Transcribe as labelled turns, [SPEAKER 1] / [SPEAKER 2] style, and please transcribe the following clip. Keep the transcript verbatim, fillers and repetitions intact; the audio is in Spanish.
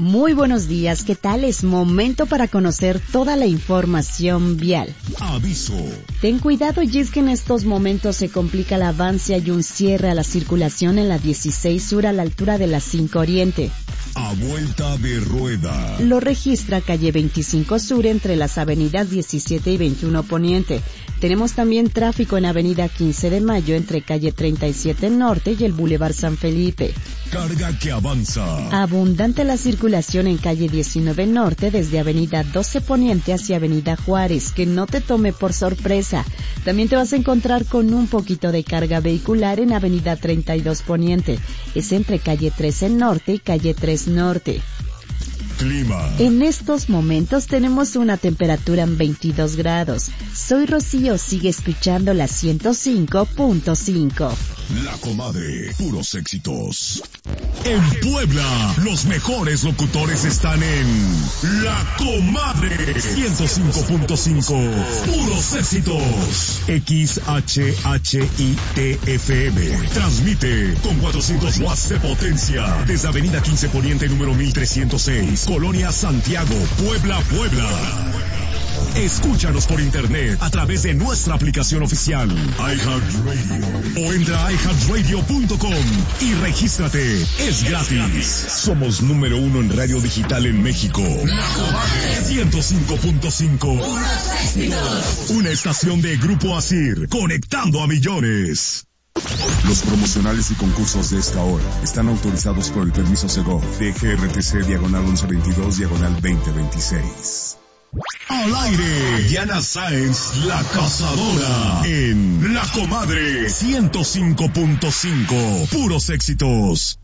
[SPEAKER 1] Muy buenos días, ¿qué tal? Es momento para conocer toda la información vial.
[SPEAKER 2] Aviso.
[SPEAKER 1] Ten cuidado, y es que en estos momentos se complica el avance y un cierre a la circulación en la dieciséis Sur a la altura de la cinco Oriente.
[SPEAKER 2] A vuelta de rueda.
[SPEAKER 1] Lo registra calle veinticinco Sur entre las avenidas diecisiete y veintiuno Poniente. Tenemos también tráfico en avenida quince de Mayo entre calle treinta y siete Norte y el Boulevard San Felipe.
[SPEAKER 2] Carga que avanza.
[SPEAKER 1] Abundante la circulación en calle diecinueve Norte desde avenida doce Poniente hacia avenida Juárez, que no te tome por sorpresa. También te vas a encontrar con un poquito de carga vehicular en avenida treinta y dos Poniente. Es entre calle trece Norte y calle tres Norte.
[SPEAKER 2] Clima.
[SPEAKER 1] En estos momentos tenemos una temperatura en veintidós grados. Soy Rocío, sigue escuchando la ciento cinco punto cinco.
[SPEAKER 2] La Comadre, puros éxitos. En Puebla, los mejores locutores están en La Comadre ciento cinco punto cinco. Puros éxitos. X H H I T F M. Transmite con cuatrocientos watts de potencia desde Avenida quince Poniente número mil trescientos seis, Colonia Santiago, Puebla, Puebla. Escúchanos por internet a través de nuestra aplicación oficial iHeartRadio o entra a i heart radio punto com y regístrate. Es gratis. Somos número uno en radio digital en México. La Comadre ciento cinco punto cinco. Una estación de Grupo Asir, conectando a millones. Los promocionales y concursos de esta hora están autorizados por el permiso Segov de G R T C diagonal once veintidós diagonal veinte veintiséis. Al aire, Diana Sáenz, la cazadora, en La Comadre ciento cinco punto cinco, puros éxitos.